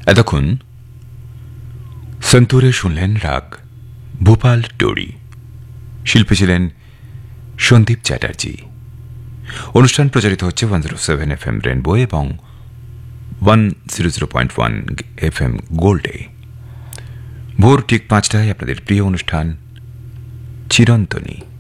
এতক্ষণ সন্তুরে শুনলেন রাগ ভোপাল টোরি। শিল্পী ছিলেন সন্দীপ চ্যাটার্জি। অনুষ্ঠান প্রচারিত হচ্ছে 107 FM রেনবো এবং 100.1 FM গোল্ডে। ভোর ঠিক 5টায় আপনাদের প্রিয় অনুষ্ঠান চিরন্তনী।